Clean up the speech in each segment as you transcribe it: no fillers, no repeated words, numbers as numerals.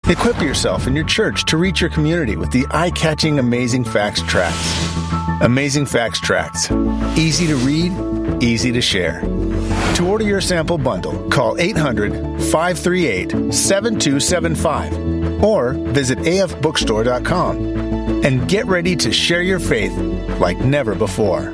Equip yourself and your church to reach your community with the eye-catching Amazing Facts Tracts. Amazing Facts Tracts. Easy to read, easy to share. To order your sample bundle, call 800-538-7275 or visit afbookstore.com and get ready to share your faith like never before.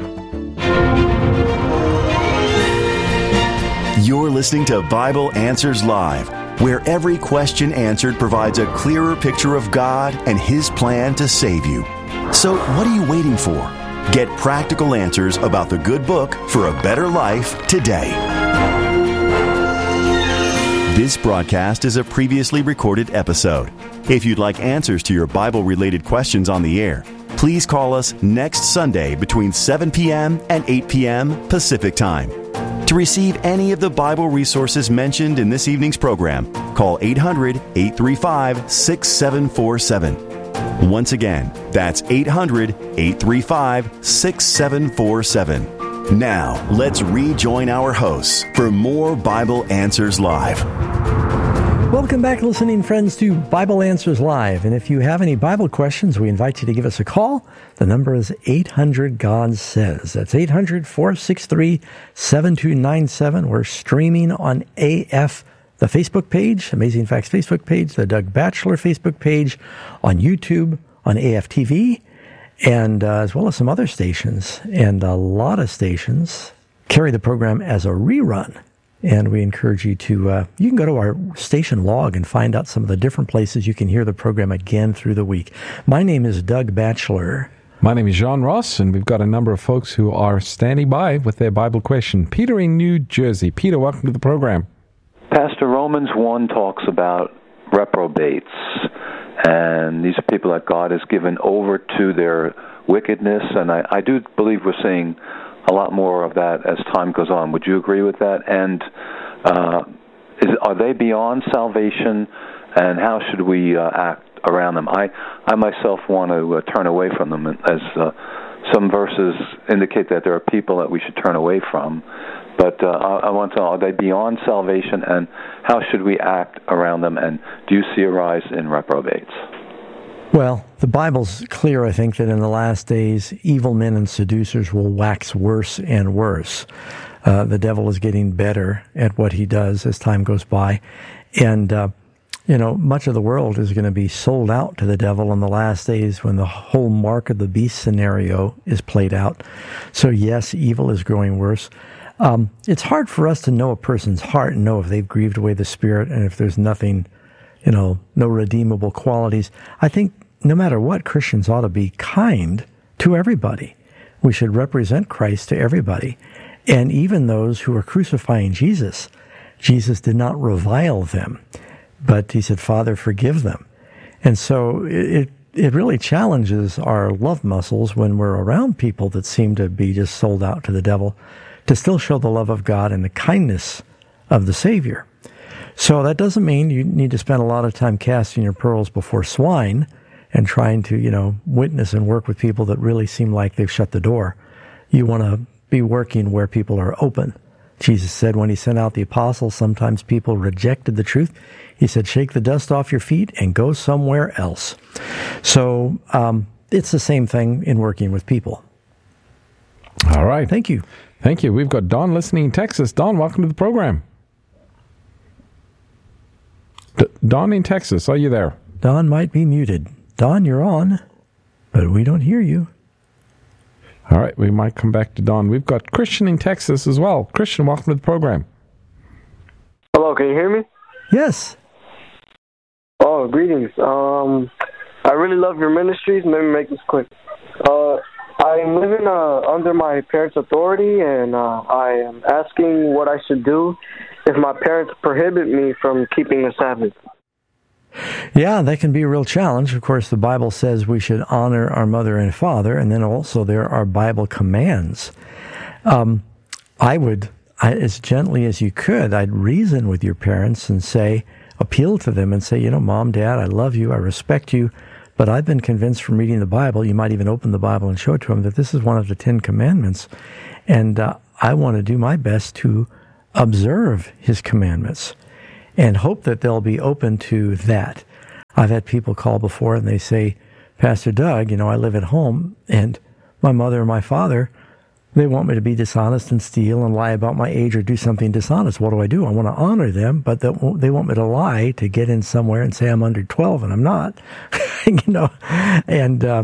You're listening to Bible Answers Live, where every question answered provides a clearer picture of God and His plan to save you. So what are you waiting for? Get practical answers about the good book for a better life today. This broadcast is a previously recorded episode. If you'd like answers to your Bible-related questions on the air, please call us next Sunday between 7 p.m. and 8 p.m. Pacific Time. To receive any of the Bible resources mentioned in this evening's program, call 800-835-6747. Once again, that's 800-835-6747. Now, let's rejoin our hosts for more Bible Answers Live. Welcome back, listening friends, to Bible Answers Live. And if you have any Bible questions, we invite you to give us a call. The number is 800-GOD-SAYS. That's 800-463-7297. We're streaming on AF, the Facebook page, Amazing Facts Facebook page, the Doug Batchelor Facebook page, on YouTube, on AF TV, and as well as some other stations. And a lot of stations carry the program as a rerun. And we encourage you to, you can go to our station log and find out some of the different places you can hear the program again through the week. My name is Doug Batchelor. My name is John Ross, and we've got a number of folks who are standing by with their Bible question. Peter in New Jersey. Peter, welcome to the program. Pastor, Romans 1 talks about reprobates, and these are people that God has given over to their wickedness, and I do believe we're seeing a lot more of that as time goes on. Would you agree with that? And are they beyond salvation, and how should we act around them? I myself want to turn away from them, as some verses indicate that there are people that we should turn away from. But I want to know, are they beyond salvation, and how should we act around them, and do you see a rise in reprobates? Well, the Bible's clear, I think, that in the last days, evil men and seducers will wax worse and worse. The devil is getting better at what he does as time goes by. And, much of the world is going to be sold out to the devil in the last days when the whole mark of the beast scenario is played out. So, yes, evil is growing worse. It's hard for us to know a person's heart and know if they've grieved away the Spirit and if there's nothing, no redeemable qualities. I think no matter what, Christians ought to be kind to everybody. We should represent Christ to everybody. And even those who are crucifying Jesus, Jesus did not revile them, but he said, Father, forgive them. And so it really challenges our love muscles when we're around people that seem to be just sold out to the devil, to still show the love of God and the kindness of the Savior. So that doesn't mean you need to spend a lot of time casting your pearls before swine and trying to, witness and work with people that really seem like they've shut the door. You want to be working where people are open. Jesus said when he sent out the apostles, sometimes people rejected the truth. He said, shake the dust off your feet and go somewhere else. So it's the same thing in working with people. All right. Thank you. Thank you. We've got Don listening in Texas. Don, welcome to the program. Don in Texas, are you there? Don might be muted. Don, you're on, but we don't hear you. All right, we might come back to Don. We've got Christian in Texas as well. Christian, welcome to the program. Hello, can you hear me? Yes. Oh, greetings. I really love your ministries. Let me make this quick. I'm living under my parents' authority, and I am asking what I should do if my parents prohibit me from keeping the Sabbath. Yeah, that can be a real challenge. Of course, the Bible says we should honor our mother and father, and then also there are Bible commands. I would, as gently as you could, I'd reason with your parents and appeal to them and say, Mom, Dad, I love you, I respect you, but I've been convinced from reading the Bible, you might even open the Bible and show it to them, that this is one of the 10 Commandments, and I want to do my best to observe His commandments and hope that they'll be open to that. I've had people call before and they say, Pastor Doug, I live at home and my mother and my father, they want me to be dishonest and steal and lie about my age or do something dishonest. What do? I want to honor them, but they want me to lie to get in somewhere and say I'm under 12 and I'm not. And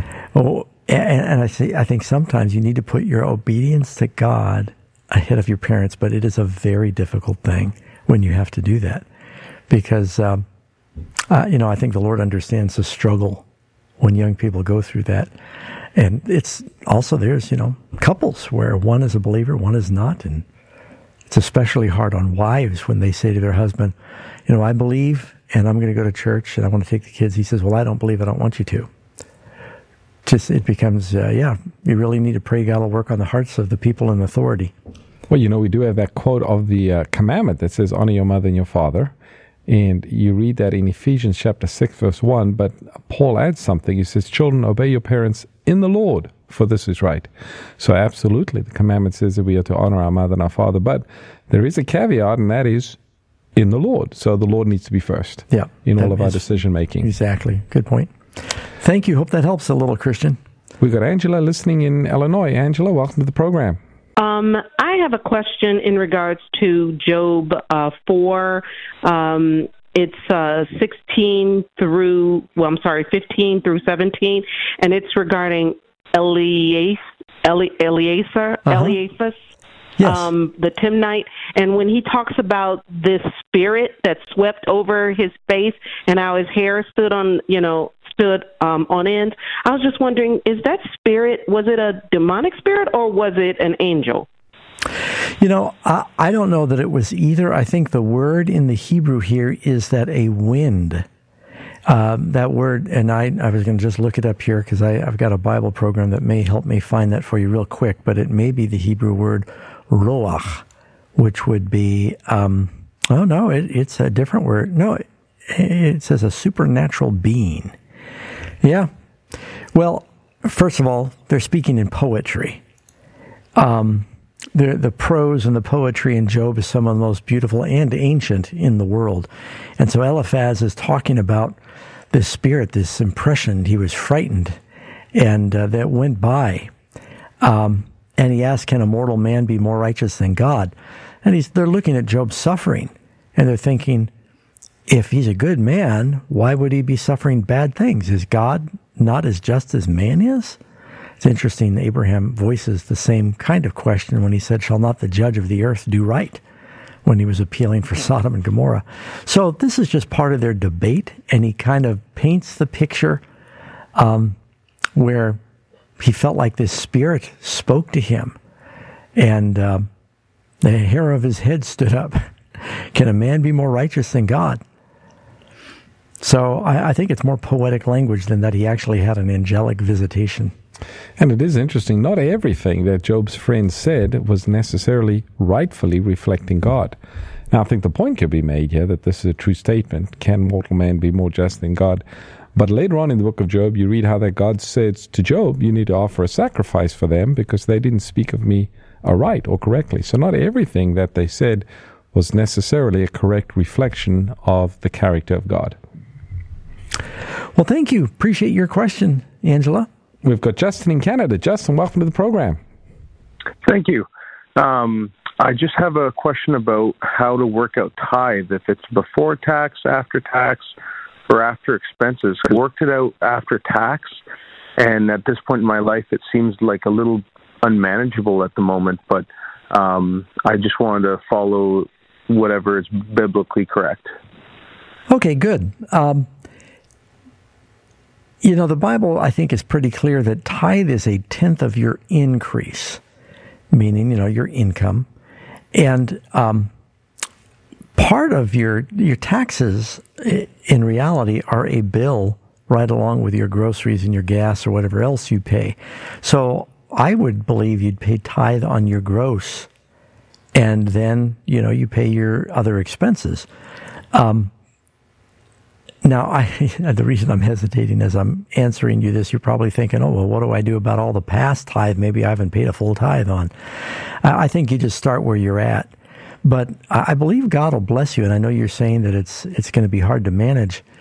I think sometimes you need to put your obedience to God ahead of your parents, but it is a very difficult thing when you have to do that because, I think the Lord understands the struggle when young people go through that. And it's also, there's, couples where one is a believer, one is not. And it's especially hard on wives when they say to their husband, I believe and I'm going to go to church and I want to take the kids. He says, well, I don't believe, I don't want you to. It becomes, you really need to pray God will work on the hearts of the people in authority. Well, we do have that quote of the commandment that says, honor your mother and your father. And you read that in Ephesians chapter 6, verse 1, but Paul adds something. He says, children, obey your parents in the Lord, for this is right. So absolutely, the commandment says that we are to honor our mother and our father, but there is a caveat, and that is in the Lord. So the Lord needs to be first in all of our decision-making. Exactly. Good point. Thank you. Hope that helps a little, Christian. We've got Angela listening in Illinois. Angela, welcome to the program. I have a question in regards to Job 4. It's 15 through 17, and it's regarding Eliphaz, Yes. The Timnite, and when he talks about this spirit that swept over his face and how his hair stood on end, I was just wondering, is that spirit, was it a demonic spirit or was it an angel? I don't know that it was either. I think the word in the Hebrew here is that a wind. That word, and I was going to just look it up here because I've got a Bible program that may help me find that for you real quick, but it may be the Hebrew word roach, which would be, it's a different word. No, it says a supernatural being. Yeah. Well, first of all, they're speaking in poetry. The prose and the poetry in Job is some of the most beautiful and ancient in the world. And so Eliphaz is talking about this spirit, this impression. He was frightened, and that went by. And he asked, can a mortal man be more righteous than God? And they're looking at Job's suffering, and they're thinking, if he's a good man, why would he be suffering bad things? Is God not as just as man is? It's interesting, Abraham voices the same kind of question when he said, shall not the judge of the earth do right? When he was appealing for Sodom and Gomorrah. So this is just part of their debate, and he kind of paints the picture where he felt like this spirit spoke to him, and the hair of his head stood up. Can a man be more righteous than God? So I think it's more poetic language than that he actually had an angelic visitation. And it is interesting, not everything that Job's friends said was necessarily rightfully reflecting God. Now, I think the point could be made here that this is a true statement. Can mortal man be more just than God? But later on in the book of Job, you read how that God says to Job, you need to offer a sacrifice for them because they didn't speak of me aright or correctly. So not everything that they said was necessarily a correct reflection of the character of God. Well, thank you. Appreciate your question, Angela. We've got Justin in Canada. Justin, welcome to the program. Thank you. I just have a question about how to work out tithe, if it's before tax, after tax, or after expenses. I worked it out after tax, and at this point in my life, it seems like a little unmanageable at the moment, but I just wanted to follow whatever is biblically correct. Okay, good. The Bible, I think, is pretty clear that tithe is a tenth of your increase, meaning, your income. And part of your taxes, in reality, are a bill right along with your groceries and your gas or whatever else you pay. So I would believe you'd pay tithe on your gross, and then, you pay your other expenses. Now, the reason I'm hesitating as I'm answering you this, you're probably thinking, oh, well, what do I do about all the past tithe maybe I haven't paid a full tithe on? I think you just start where you're at. But I believe God will bless you, and I know you're saying that it's going to be hard to manage.